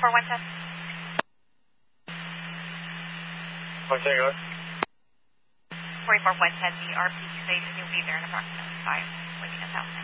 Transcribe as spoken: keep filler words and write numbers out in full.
four one ten. One ten, go. forty-four one ten, the R P station. You'll be there in approximately five, waiting a thousand.